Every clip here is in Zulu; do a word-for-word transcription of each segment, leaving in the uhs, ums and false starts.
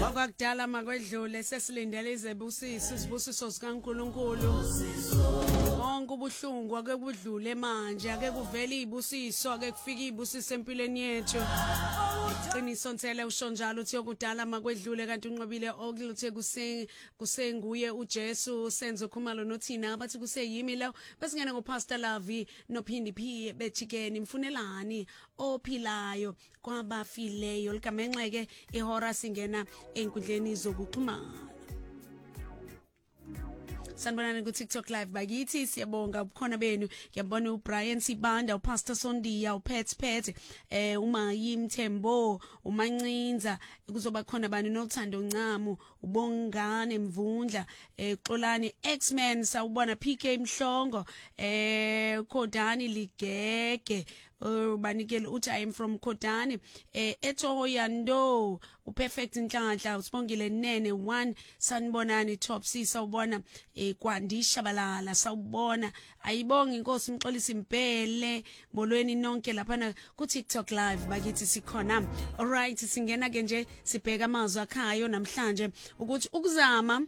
Okwakudala makwedlule sesilindele izebusiso izibusiso zikaNkuluNkulu. Wonke ubuhlungu ake budlule manje ake kuvele izibusiso ake kufika izibusiso empilweni yethu. Qiniso ntsele usho njalo uthi okudala makwedlule kanti unqobile okuluthe kuse kusenguye uJesu senze ukhumalo nothina bathi kuseyimi lo besingena ngoPastor Lavi nophindi phi bethikeni mfunelani ophilayo kwabafileyo likamenxeke ihora singena enkundleni zokuxhumana. Sanibonani ku TikTok live bakithi siyabonga ubukhona benu ngiyabona uBrian Sibanda uPastor Sondia uPet Pet eh uMayi Mthembo uMancinza kuzoba khona bani nothando Ncamu ubongane Mvundla eh Xolani X-Men sawubona P K Mhlongo eh Khodani Ligege ubanikele uthi I am from Khodani eh eThohoyando uPerfect Nhlanhla usibongile Nene one sanibonani Topsy sawubona eh Kwandisha Balala sawubona ayibonga inkosi Mxolisi Mpele molweni nonke lapha ku TikTok live bakithi sikhona. Alright singena ke nje sibheka amazwi akhayo namhlanje ukuthi ukuzama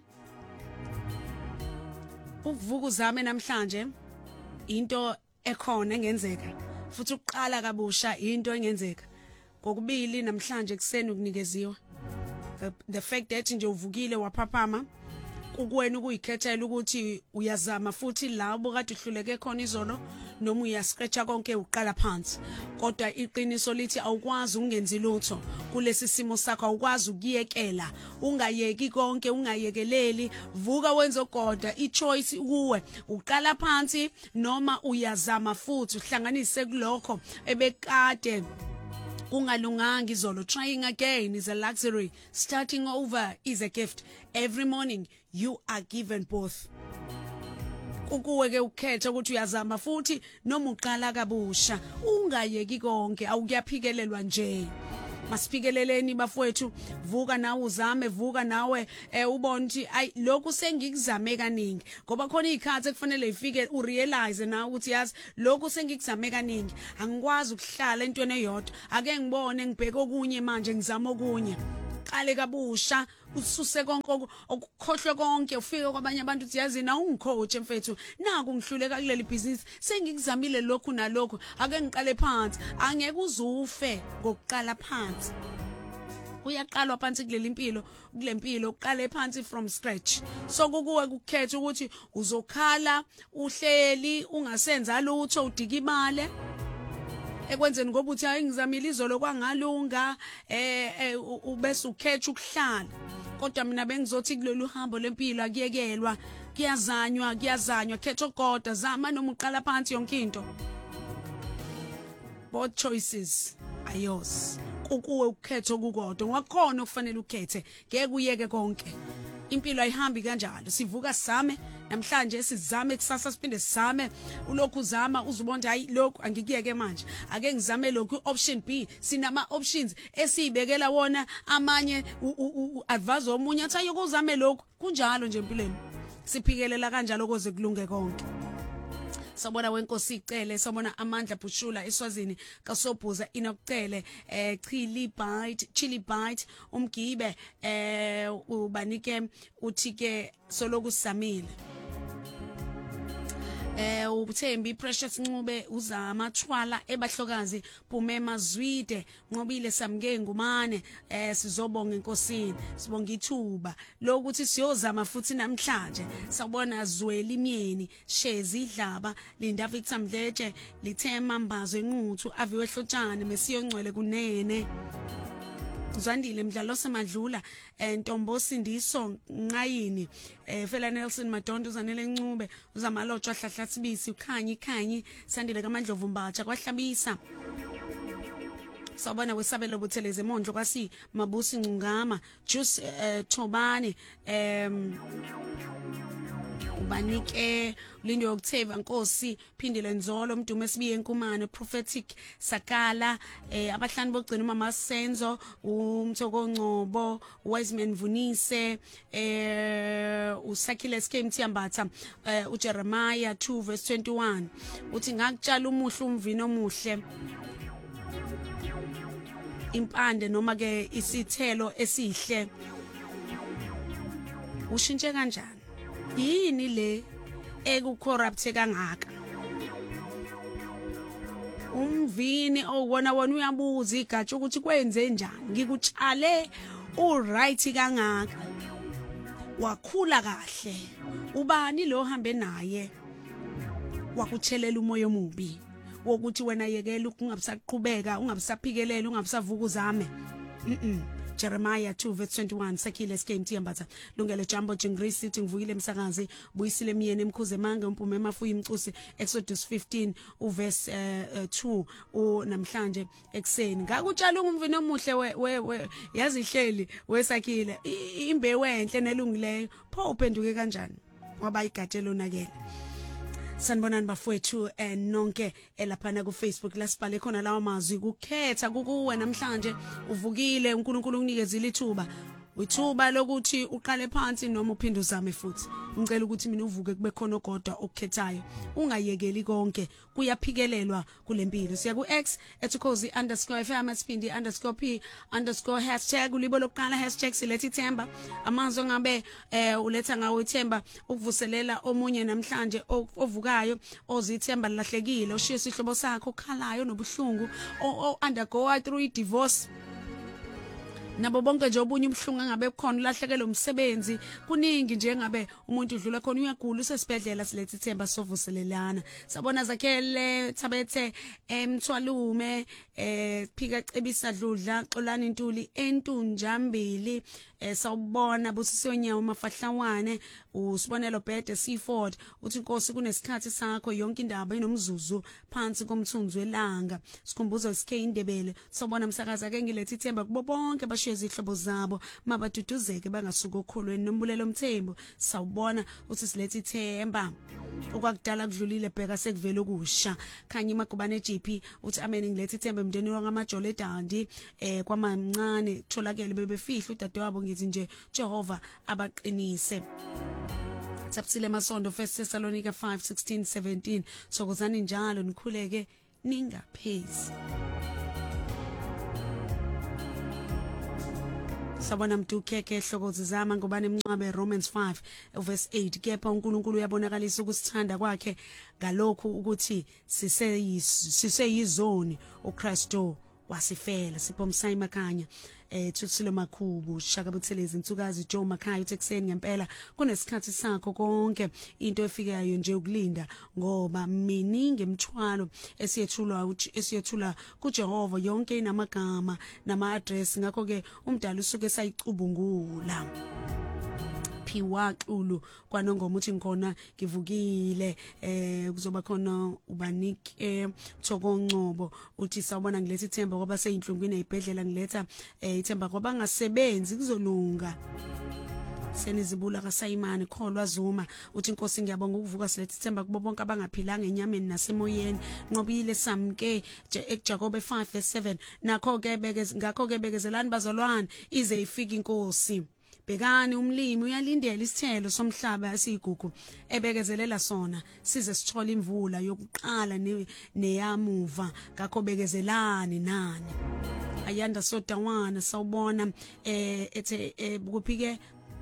ukuvuka uzame namhlanje into ekhona engenzeka futhi uqala kabusha into engenzeka kokubili namhlanje kuseni ukunikeziwa the fact that nje uvukile waphaphama kukwena ukuyikhethela ukuthi uyazama futhi labo kade uhluleke khona izolo noma uyascratcha konke uqala phansi kodwa iqiniso lithi awukwazi ungenzi lutho kulesi simo sakho awukwazi ukuyekela ungayeki konke ungayekeleli vuka wenze ogoda ichoice kuwe uqala phansi noma uyazama futhi uhlanganise kulokho ebekade kungalunganga izolo. Trying again is a luxury. Starting over is a gift. Every morning you are given both. Ukuwe ke ukhetha ukuthi uyazama futhi noma uqala kabusha ungayeki konke awukuyaphikelelwa nje. Masiphikeleleni bafowethu vuka nawe uzame vuka nawe eh ubona ukuthi ay lokhu sengikuzame kaningi ngoba khona izikhathi ekufanele ifike urealize nawe ukuthi yazi lokhu sengikuzame kaningi angikwazi ukuhlala entweni eyodwa ake ngibone ngibheke okunye manje ngizama okunye qale kabusha ususe konke okukhohlwe konke ufike kwabanye abantu uthi yazi na ungikhoche mfethu naku ngihluleka kuleli business sengikuzamile lokhu nalokho ake ngiqale phansi angeke uzufe ngokuqala phansi uyaqalwa phansi kuleli impilo kulempilo uqale phansi from scratch so kukuwe ukukhetha ukuthi uzokhala uhleli ungasenza lutho udika imali ekwenzeni ngoba uthi hayi ngizamile izolo kwangalunga eh ubese ukhetha ukuhlala kodwa mina bengizothi kulolu hambo lempilo akuyekelwa kuyazanywa kuyazanywa khetha kodwa zama noma uqala phansi yonke into both choices ayos kukuwe ukhetha okukodwa ngakhona ukufanele ukhethe ngeke uyeke konke impilo ayihambi kanjalo sivuka sisame namhlanje sizame kusasa siphinde sizame ulokhu uzama uzubona hayi lokhu angikuyeke manje ake ngizame lokhu option B sinama options esibekela wona amanye advise omunye athi ayoko uzame lokhu kunjalo nje empilweni siphikelela kanjalo koze kulunge konke. Sabona wenkosi icele sabona amandla Phushula eSwazini kaSobhuza inokucele eh chili bite chili bite umgibe eh ubanike uthi ke soloku samile eh ubuthembi Precious Ncube uzama thwala ebahlokazi Phumema Zwide Nqobile Samke Ngumane eh sizobonga enkosini sibonga ithuba lokuthi siyozama futhi namhlanje sabona Zweli Myeni Shezi Dlaba Linda Victor Mdletshe Lithema Mbazo enquthu aviwe Hlotshane mesiyongcwele kunene Zandile Mdlalo Samadlula Ntombo Sindiso Nqayini eh Fela Nelson Madondo uzanele Ncube uzamalotshwa hlahla sibisi ukhanyi khanyi Sandile kaMandlovu Mbatsha kwahlabisa Sabona wesabelo butheleze Mondlo kwasi Mabusi Ngcungama Juice eh, Thobani em ubanike Lindo yokutheva Nkosi Phindile Nzolo Mdume Sibiye Nkumane Prophetic Sakala eh abahlanu bogcina uMama Senzo uMthoko Ngcobo Wiseman Vunise eh uSakile Scheme Thiambatha eh uJeremiah two verse twenty-one uthi ngakutshala umuhle umvino omuhle impande noma ke isithelo esihle ushintshe kanjani yini le ekucorrupt kangaka umvini owona wona uyabuza igatsha ukuthi kwenze njani ngikutshale uright kangaka wakhula kahle ubani lo hambe naye wakutshelela umoya omubi wokuthi wena yekela ukungabisaqhubeka ungabisaphikelele ungabisavuka uzame mhm Jeremiah two verse twenty-one Sakile S K M T Ambatha Lungelo Jambo Jingri sithi ngivukile emsakazi buyisile emyeni emkhuze manga umpume emafuya imcusi Exodus fifteen uverse uh, uh, two namhlanje ekseni ngakutshala umvini omuhle we, we yazihleli wesakile imbewu enhle nelungileyo pho uphenduke kanjani waba igatshe lonakele sanibonani bafowethu eh nonke elaphana ku Facebook lasibhale khona lawa mazwi kukhetha kukuwe namhlanje uvukile uNkulunkulu unikezile ithuba ithuba lokuthi uqale phansi noma uphinde uzame futhi ngicela ukuthi mina uvuke kube khona ogodwa okukhethayo ungayekeli konke kuyaphikelelwa kulempilo siya ku X etukhozi underscore F M asipindi underscore P underscore hashtag ulibo lokuqala hashtag silethi themba amazwi ngabe eh uletha ngawo ithemba ukuvuselela omunye namhlanje ovukayo ozithemba lahlekile oshiye isihlobo sakho okhalayo nobuhlungu o undergo through divorce nabo bonke nje obunye umhlungu ngabe khona ulahlekelwe umsebenzi kuningi nje ngabe umuntu udlula khona uyagula usesibedlela silethi themba sovuselelana sabona zakhele thabethe emthwalume eh phika cebisa dludla xolana intuli entunjambili eh sawubona busisonyawo mafahlawane usibonelo bhede Seaford uthi inkosi kunesikhathi sakho yonke indaba inomzuzu phansi komthunzi welanga sikhumbuza isikhe indebele sobona umsakaza ke ngilethi themba kubo bonke bashiye izihlobo zabo mabaduduzeke bangasuka okholweni nombulelo mthembu sawubona uthi silethi themba okwakudala kudlulile bheka sekuvela okusha khanye magubane G P uthi amen ngilethi themba emndeni wangamajole edandi eh kwamancane tholakele bebefihla udadewabo ngithi nje Jehova abaqinise Sapsile Masondo First Thessalonica five sixteen seventeen sokozani njalo nikhuleke ningaphezi sabona mdukheke ehlokozi zama ngobane emncwabe Romans five verse eight kepha uNkulunkulu uyabonakalisa ukusithanda kwakhe ngalokho ukuthi siseyizoni uKristo wasifela sipho msayima khanya eh Thuthilo Makhubu Shaka Buthelezi Ntsukazi Joe Makhaya uThekseni ngempela kunesikhathi sakho konke into efikayo nje ukulinda ngoba miningi emthwalo esiyethulwa esiyethula kuJehova yonke inamagama nama address ngakho ke umdala usuke sayicubungula Piwaqulu kwanongoma uthi ngkhona ngivukile eh kuzoba khona ubanike Thokongcobo uthi sawubona ngilethe ithemba kwaba seyinhlungwini ezibhedlela ngiletha eh ithemba kwaba ngasebenzi kuzolunga senizibula kaSayimani kholwa Zuma uthi inkosi ngiyabonga ukuvuka silethe ithemba kubo bonke abangaphilanga enyameni nasemoyeni nqobile samke eJakobe five verse seven nakho ke bekeze ngakho ke bekezelani bazalwane ize ifike inkosi Bekani umlimi uyalindela isithelo somhlaba esigugu ebekezelela sona size sithola imvula yokuqala neyamuva ngakho bekezelani nani ayanda sodawana sawubona eh ethe kuphike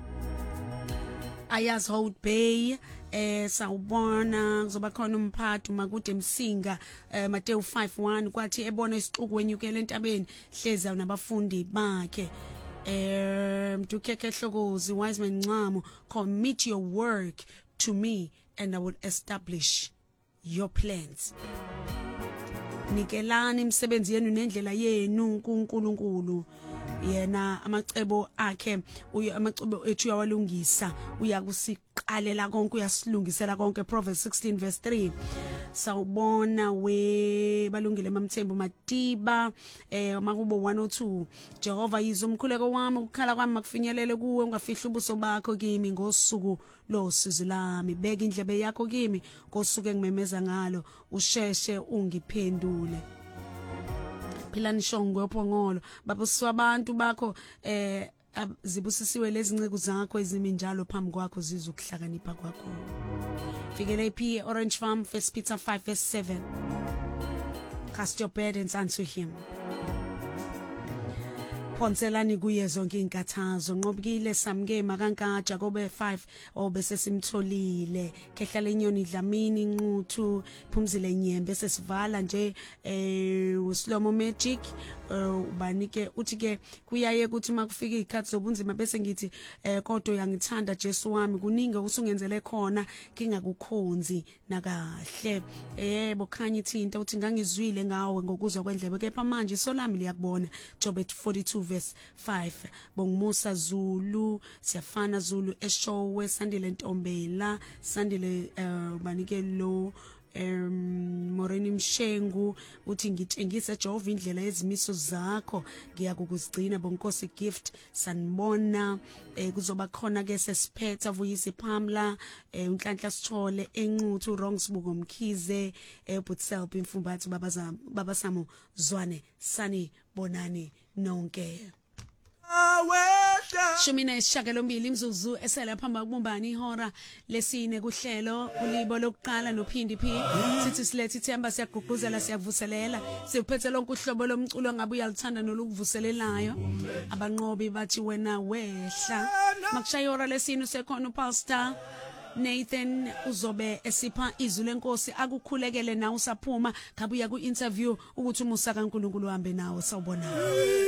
Ayaz Hold Bay eh sawubona kuzoba khona umphathi makude Msinga eh Matthew five one kwathi ebona isixuku wenyukele entabeni hleza nabafundi bakhe eh mdukheke ehlokozi Wiseman Ncamo commit your work to me and I will establish your plans nikelani imisebenzi yenu nendlela yenu kuNkulunkulu yena amacebo akhe uya amacebo ethu uyawalungisa uyakusiqalela konke uyasilungisela konke Proverbs sixteen verse three sawubona we balungile mamthembu Matiba eh makubo one oh two Jehova yizo umkhuleko wami ukukhala kwami makufinyelele kuwe ungafihla ubuso bakho kimi ngosuku losizi lami beka indlebe yakho kimi ngosuku engimemeza ngalo usheshe ungiphendule philani shongwe ophongolo babuswa abantu bakho eh zibusisiwe lezi nceke zakho ezimi njalo phambi kwakho zizokuhlakanipha kwakho fikele P Orange Farm First Peter five verse seven cast your burdens unto him phonselani kuye zonke inkathazo nqobukile samke makankaja kobe five obese simtholile kehlala inyoni dlamini inquthu phumzile nyembe sesivala nje eh uSlomo Magic ubanike uthi ke kuyaye ukuthi makufika izikhathi zobunzima bese ngithi eh kodwa uyangithanda Jesu wami kuningi usungenzele khona kingakukhonzi nakahle yebo khanya ithinta uthi ngangizwile ngawe ngokuzwa kwendlebe kepha manje solami liyakubona Job forty-two verse five bongumusa Zulu siyafana Zulu eshowe Sandile Ntombela Sandile ubanike lo um Moreni Mshengu uthi ngitshengisa Jehova indlela yezimiso zakho ngiyakukuzigcina bonkosi gift sanibona eh kuzoba khona ke sesiphetha vuyisi Pamela eh unhlanhla sithole enquthu wrong sibuko Mkhize eh Butselp imfumbathi baba baba Samu Zwane sani bonani nonke Shumina isishagalombili imzuzu esela phamba kubumbani ihora lesine kuhlelo ulibo lokuqala nophindi phi sithi silethe ithemba siyaguguzela siyavuselela siphethe lonke uhlobo lomculo ngabe uyalithanda nolukuvuselelayo abanqobi bathi wena wehla makushaya ihora lesine usekhona uPastor Nathan uzobe esipha izwi lenkosi akukhulekele na usaphuma ngabe uya ku interview ukuthi umusa kaNkulunkulu uhambe nawe sawubona